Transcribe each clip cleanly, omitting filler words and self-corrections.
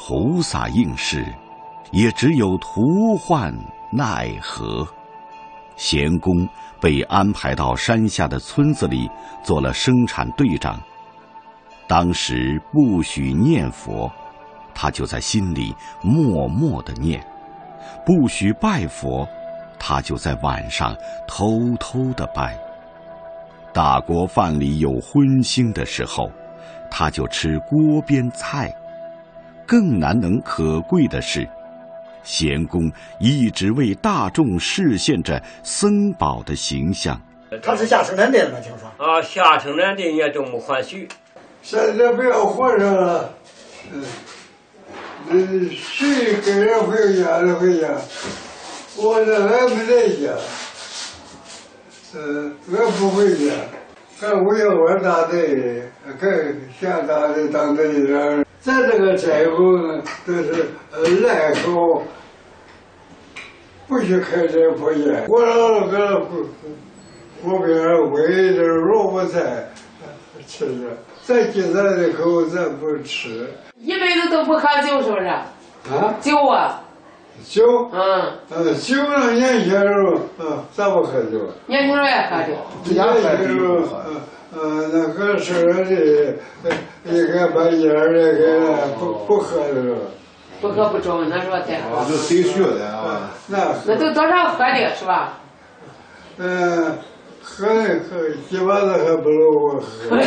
菩萨应世，也只有徒唤奈何。贤公被安排到山下的村子里做了生产队长。当时不许念佛，他就在心里默默地念；不许拜佛，他就在晚上偷偷地拜。大锅饭里有荤腥的时候，他就吃锅边菜。更难能可贵的是，贤公一直为大众示现着僧宝的形象。 他是下生产队的吗？听说啊，下生产队也都没还许。 现在不要活着了，谁给人回家的回家，我这还没在家，我不回家，干我要玩大队，干下大队当队长。咱这个斋后呢，都是赖口，不许开这破烟。我老个锅边煨着萝卜菜吃着，咱今咱的口咱不吃。 一辈子都不喝酒，是不是？ 啊？ 酒啊？ 酒？酒呢？年轻时候，咱不喝酒。 年轻时候也喝酒。 年轻时候，那个是一个把烟儿给不喝的时候。 不喝不中，那时候才喝。 就谁学的啊？ 那都多少喝的是吧？ 喝几把子还不如我喝。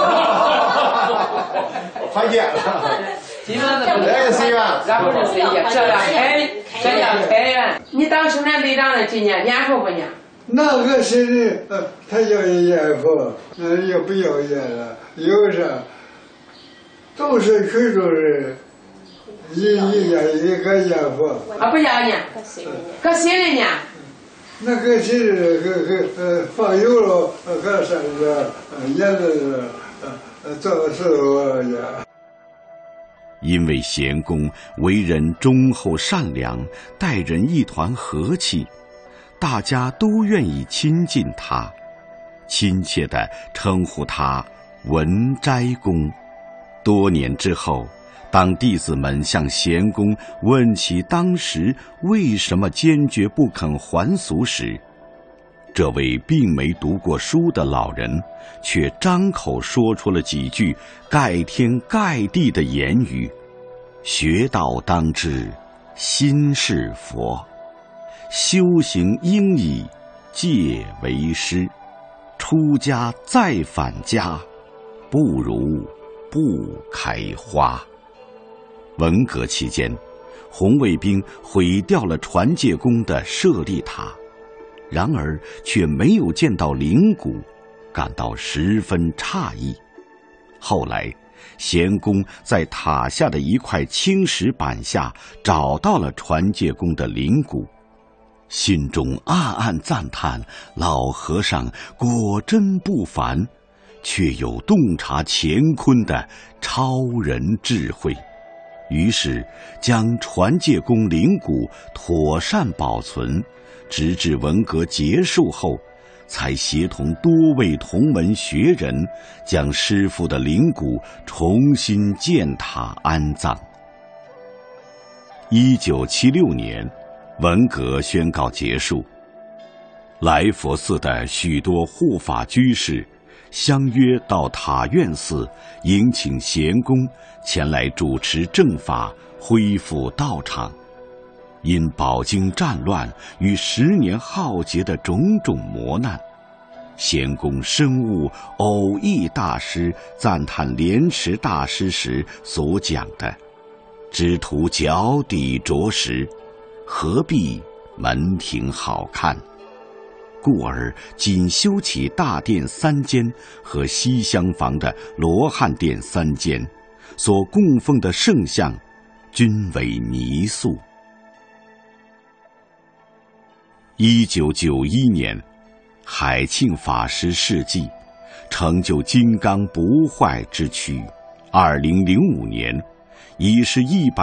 还见了。 基本上不来随缘， 然后是随缘，这样开源。你当生产队长的今年念佛不念？ 那个谁的，他要念佛，也不要念了，有啥？都是群众人，一个念佛。 啊，不要念，搁心里念。 那个谁放油了，搁上边念的做事呀。 因为贤公为人忠厚善良，待人一团和气，大家都愿意亲近他，亲切地称呼他文斋公。多年之后，当弟子们向贤公问起当时为什么坚决不肯还俗时，这位并没读过书的老人却张口说出了几句盖天盖地的言语：学道当知心是佛，修行应以戒为师，出家再返家，不如不开花。文革期间，红卫兵毁掉了传戒宫的舍利塔，然而却没有见到灵骨，感到十分诧异。后来贤公在塔下的一块青石板下找到了传戒宫的灵骨，心中暗暗赞叹老和尚果真不凡，却有洞察乾坤的超人智慧。于是将传戒宫灵骨妥善保存，直至文革结束后，才协同多位同门学人将师父的灵骨重新建塔安葬。1976年，文革宣告结束，来佛寺的许多护法居士相约到塔院寺迎请贤公前来主持正法，恢复道场。因饱经战乱与10年浩劫的种种磨难，贤公深悟偶益大师赞叹莲池大师时所讲的“只图脚底着实，何必门庭好看”，故而仅修起大殿3间和西厢房的罗汉殿3间，所供奉的圣像均为泥塑。1991年，海庆法师事迹，成就金刚不坏之躯。2005年，已是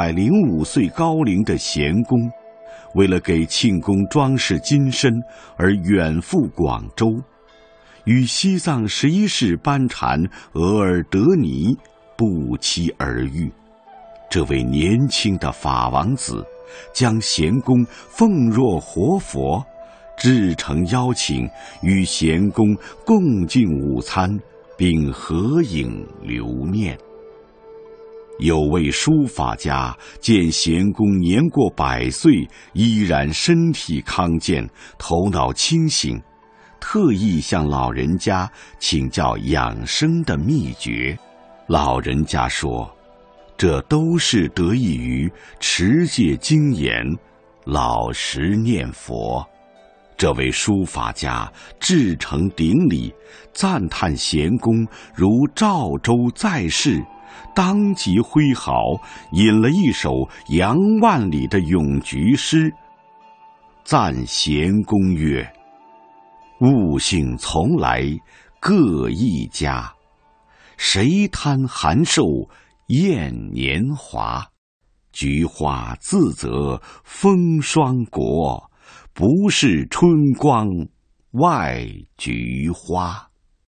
105岁高龄的贤公，为了给庆公装饰金身而远赴广州，与西藏11世班禅额尔德尼不期而遇。 这位年轻的法王子将贤公奉若活佛，至诚邀请与贤公共进午餐，并合影留念。有位书法家见贤公年过100岁，依然身体康健，头脑清醒，特意向老人家请教养生的秘诀。老人家说，这都是得益于持戒精严，老实念佛。这位书法家至诚顶礼，赞叹贤公如赵州在世，当即挥毫引了一首杨万里的咏菊诗，赞贤公曰：物性从来各一家，谁贪寒瘦厌年华？菊花自责风霜国，不是春光外菊花。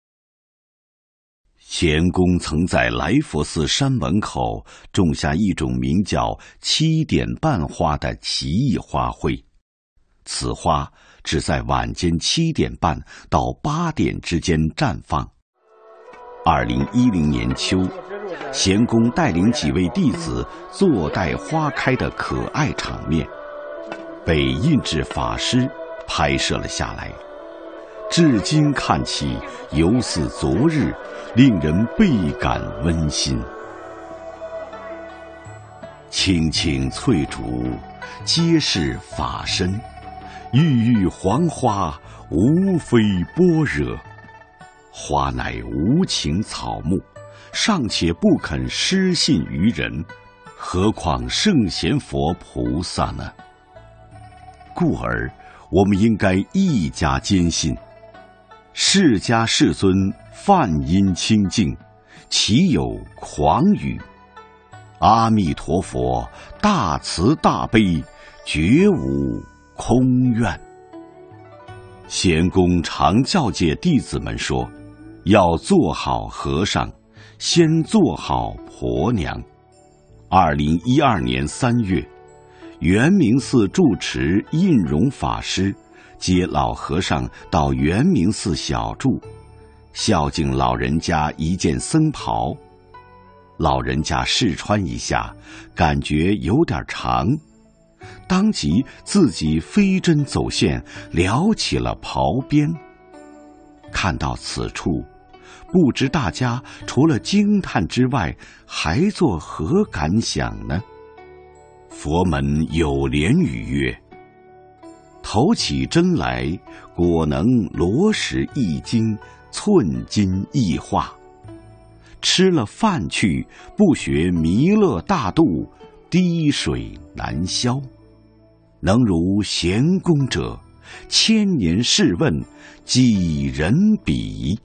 贤公曾在来佛寺山门口种下一种名叫7点半花的奇异花卉，此花只在晚间7点半到8点之间绽放。2010年秋，贤公带领几位弟子坐待花开的可爱场面，被印制法师拍摄了下来，至今看起犹似昨日，令人倍感温馨。青青翠竹，皆是法身，郁郁黄花，无非般若。花乃无情草木，尚且不肯失信于人，何况圣贤佛菩萨呢？故而我们应该一家坚信，释迦世尊梵音清净，岂有狂语？阿弥陀佛大慈大悲，绝无空愿。贤公常教诫弟子们说，要做好和尚，先做好婆娘。2012年3月，圆明寺住持印容法师接老和尚到圆明寺小住，孝敬老人家一件僧袍。老人家试穿一下，感觉有点长，当即自己飞针走线撩起了袍边。看到此处，不知大家除了惊叹之外，还作何感想呢？佛门有莲语曰：投起针来，果能罗石一斤，寸金一化。吃了饭去，不学弥勒大度，滴水难消。能如贤公者，1000年试问，几人比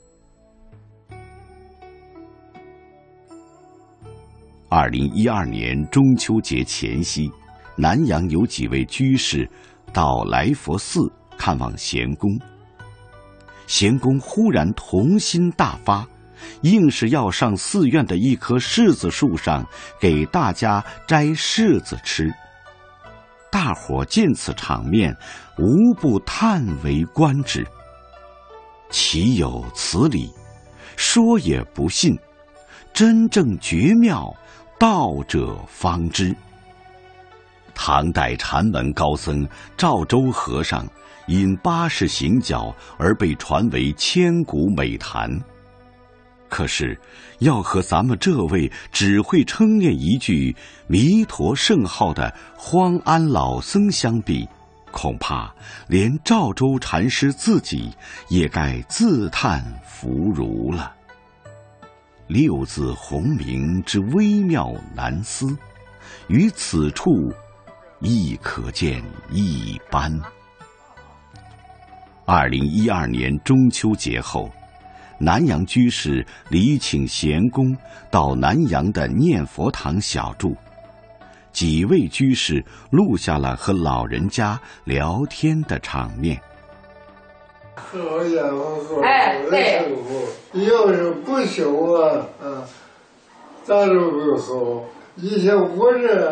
？2012年中秋节前夕，南阳有几位居士到来佛寺看望贤公。贤公忽然童心大发，硬是要上寺院的一棵柿子树上给大家摘柿子吃。大伙见此场面，无不叹为观止。岂有此理？说也不信，真正绝妙，道者方知。唐代禅门高僧赵州和尚因80行脚而被传为千古美谈。可是要和咱们这位只会称念一句弥陀圣号的荒安老僧相比，恐怕连赵州禅师自己也该自叹弗如了。6字洪名之微妙难思，于此处亦可见一斑。2012年中秋节后，南阳居士礼请贤公到南阳的念佛堂小住，几位居士录下了和老人家聊天的场面。 好家伙，对，要是不修咱就不好。 一些物质